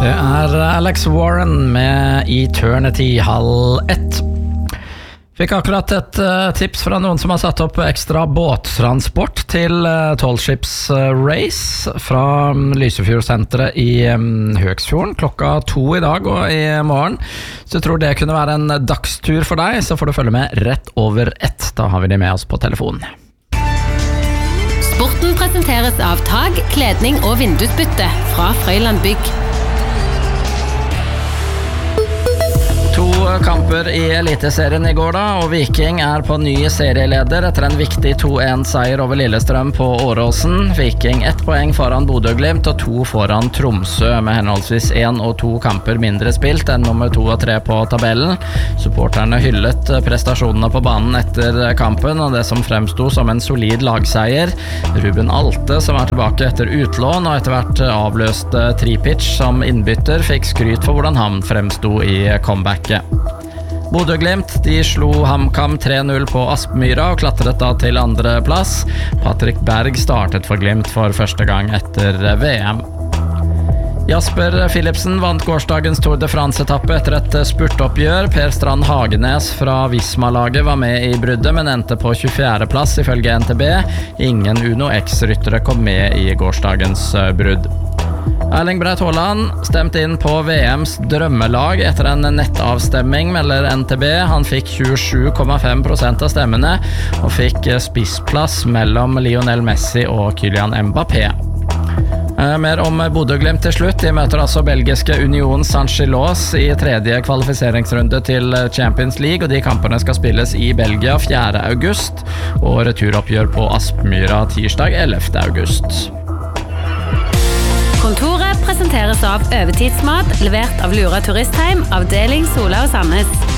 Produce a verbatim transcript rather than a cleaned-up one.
Det er Alex Warren med Eternity halv ett. Fikk akkurat et uh, tips fra noen som har satt opp ekstra båttransport til uh, Tallships uh, Race fra um, Lysefjordsenteret i um, Høgsfjorden klokka to i dag og i morgen. Så jeg tror det kunne være en dagstur for deg, så får du følge med rett over ett. Da har vi de med oss på telefonen. Sporten presenteres av tag, kledning og vindusbytte fra Frøyland Bygg. To kamper i Eliteserien i går da, og Viking er på ny serieleder etter en viktig to en seier over Lillestrøm på Åråsen. Viking ett poeng foran Bodø/Glimt og to foran Tromsø, med henholdsvis en og to kamper mindre spilt enn nummer to og tre på tabellen. Supporterne hyllet prestasjonene på banen etter kampen, og det som fremsto som en solid lagseier. Ruben Alte, som er tilbake etter utlån og etter hvert avløst Tripic som innbytter, fikk skryt for hvordan han fremsto i comeback. Bodø/Glimt de slo HamKam tre null på Aspmyra og klatret da til andre plass. Patrick Berg startet for Glimt for første gang etter V M. Jasper Philipsen vant gårsdagens Tour de France-etappe etter et spurtoppgjør. Per Strand Hagenes fra Visma-laget var med i bruddet, men endte på tjuefjerde plass ifølge N T B. Ingen Uno X-ryttere kom med i gårsdagens brudd. Erling Braut Haaland stemte inn på V M's drømmelag etter en nettavstemming, melder N T B. Han fikk tjuesju komma fem prosent av stemmene og fikk spissplass mellom Lionel Messi og Kylian Mbappé. Mer om Bodø/Glimt til slutt. De møter altså belgiske Union Saint-Gilloise i tredje kvalifiseringsrunde til Champions League, og de kampene skal spilles i Belgia fjerde august, og returoppgjør på Aspmyra tirsdag ellevte august. Kontoret presenteres av Overtidsmat, levert av Lura Turistheim, avdeling Sola og Sandnes.